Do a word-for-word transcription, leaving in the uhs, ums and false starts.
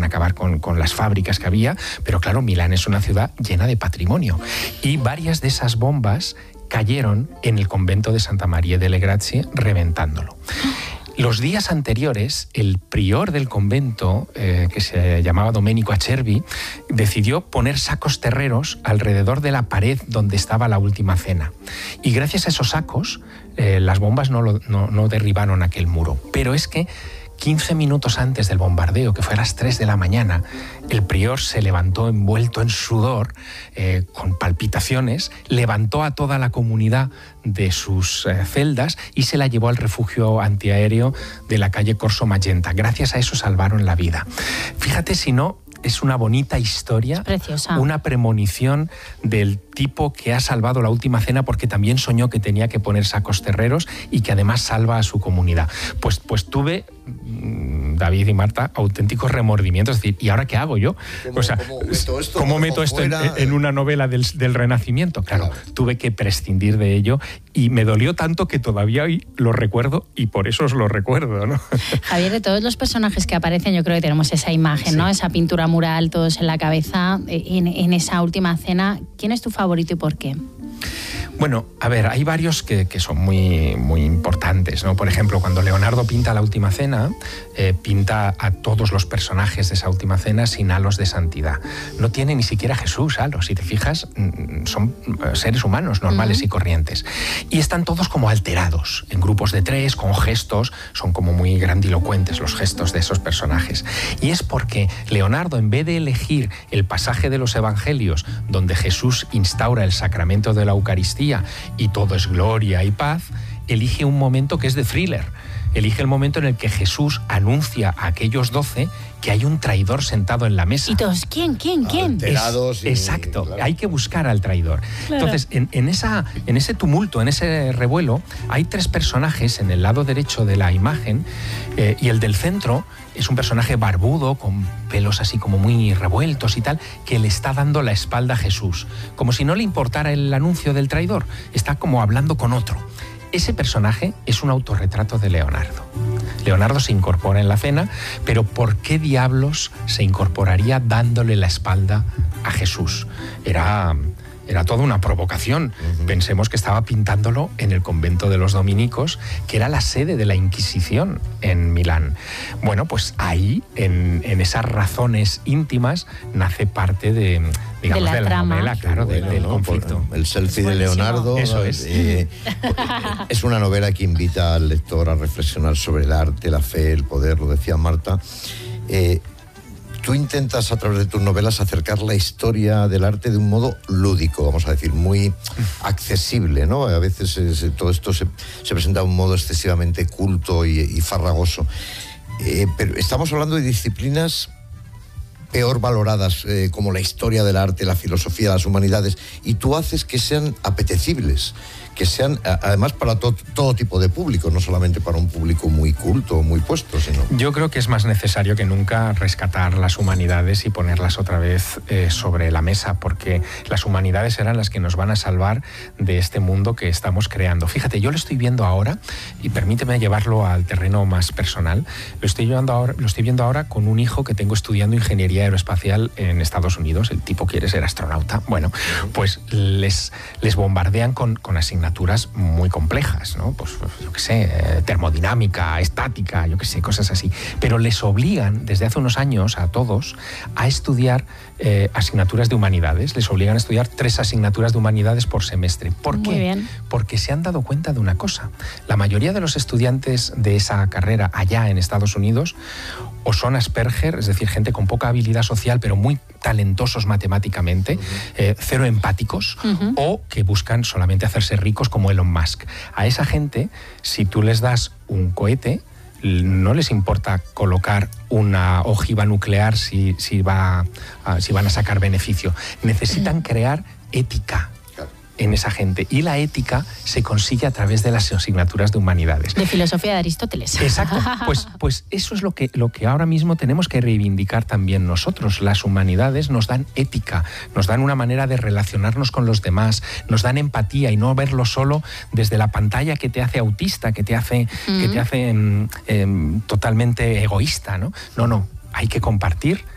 acabar con, con las fábricas que había, pero claro, Milán es una ciudad llena de patrimonio. Y varias de esas bombas cayeron en el convento de Santa María delle Grazie, reventándolo. Los días anteriores, el prior del convento, eh, que se llamaba Domenico Acerbi, decidió poner sacos terreros alrededor de la pared donde estaba la última cena. Y gracias a esos sacos, eh, las bombas no, lo, no, no derribaron aquel muro. Pero es que quince minutos antes del bombardeo, que fue a las tres de la mañana, el prior se levantó envuelto en sudor, eh, con palpitaciones, levantó a toda la comunidad de sus eh, celdas y se la llevó al refugio antiaéreo de la calle Corso Magenta. Gracias a eso salvaron la vida. Fíjate si no, es una bonita historia, una premonición del tipo que ha salvado la última cena porque también soñó que tenía que poner sacos terreros y que además salva a su comunidad. Pues, pues tuve, David y Marta, auténticos remordimientos. Es decir, ¿y ahora qué hago yo? ¿Cómo, o sea, ¿cómo meto esto, ¿cómo meto esto en, en una novela del, del Renacimiento? Claro, claro, tuve que prescindir de ello y me dolió tanto que todavía hoy lo recuerdo y por eso os lo recuerdo, ¿no? Javier, de todos los personajes que aparecen, yo creo que tenemos esa imagen, sí, ¿no? Esa pintura mural, todos en la cabeza, en, en esa última cena. ¿Quién es tu favorito y por qué? Bueno, a ver, hay varios que, que son muy, muy importantes, ¿no? Por ejemplo, cuando Leonardo pinta la última cena, eh, pinta a todos los personajes de esa última cena sin halos de santidad. No tiene ni siquiera Jesús halos, si te fijas, son seres humanos normales uh-huh. y corrientes. Y están todos como alterados, en grupos de tres, con gestos, son como muy grandilocuentes los gestos de esos personajes. Y es porque Leonardo, en vez de elegir el pasaje de los evangelios donde Jesús instaura el sacramento de la Eucaristía y todo es gloria y paz, elige un momento que es de thriller. Elige el momento en el que Jesús anuncia a aquellos doce que hay un traidor sentado en la mesa. ¿Y todos quién, quién, quién? Alterados y, exacto, claro. Hay que buscar al traidor. Claro. Entonces, en, en, esa, en ese tumulto, en ese revuelo, hay tres personajes en el lado derecho de la imagen eh, y el del centro es un personaje barbudo, con pelos así como muy revueltos y tal, que le está dando la espalda a Jesús, como si no le importara el anuncio del traidor. Está como hablando con otro. Ese personaje es un autorretrato de Leonardo. Leonardo se incorpora en la cena, pero ¿por qué diablos se incorporaría dándole la espalda a Jesús? Era, era toda una provocación. Uh-huh. Pensemos que estaba pintándolo en el convento de los dominicos, que era la sede de la Inquisición en Milán. Bueno, pues ahí, en, en esas razones íntimas, nace parte de... digamos, de la, de la trama. novela, claro, bueno, del, del ¿no? conflicto. El selfie de Leonardo. Eso es. Eh, es una novela que invita al lector a reflexionar sobre el arte, la fe, el poder, lo decía Marta. Eh, tú intentas a través de tus novelas acercar la historia del arte de un modo lúdico, vamos a decir, muy accesible, ¿no? A veces es, todo esto se, se presenta de un modo excesivamente culto y, y farragoso. Eh, pero estamos hablando de disciplinas peor valoradas, eh, como la historia del arte, la filosofía, las humanidades, y tú haces que sean apetecibles, que sean además para to todo tipo de público, no solamente para un público muy culto, muy puesto, sino... Yo creo que es más necesario que nunca rescatar las humanidades y ponerlas otra vez eh, sobre la mesa, porque las humanidades serán las que nos van a salvar de este mundo que estamos creando. Fíjate, yo lo estoy viendo ahora, y permíteme llevarlo al terreno más personal, lo estoy, llevando ahora, lo estoy viendo ahora con un hijo que tengo estudiando ingeniería aeroespacial en Estados Unidos. El tipo quiere ser astronauta. Bueno, pues les, les bombardean con, con asignaturas muy complejas, ¿no? Pues yo qué sé, eh, termodinámica, estática, yo qué sé, cosas así. Pero les obligan desde hace unos años a todos a estudiar eh, asignaturas de humanidades. Les obligan a estudiar tres asignaturas de humanidades por semestre. ¿Por qué? Muy bien. Porque se han dado cuenta de una cosa. La mayoría de los estudiantes de esa carrera allá en Estados Unidos o son Asperger, es decir, gente con poca habilidad social, pero muy talentosos matemáticamente, uh-huh. eh, cero empáticos, uh-huh. o que buscan solamente hacerse ricos como Elon Musk. A esa gente, si tú les das un cohete, no les importa colocar una ojiva nuclear si, si, va, uh, si van a sacar beneficio. Necesitan crear ética en esa gente. Y la ética se consigue a través de las asignaturas de humanidades. De filosofía de Aristóteles. Exacto. Pues, pues eso es lo que, lo que ahora mismo tenemos que reivindicar también nosotros. Las humanidades nos dan ética, nos dan una manera de relacionarnos con los demás, nos dan empatía y no verlo solo desde la pantalla que te hace autista, que te hace, mm. que te hace eh, totalmente egoísta, ¿no? No, no. Hay que compartir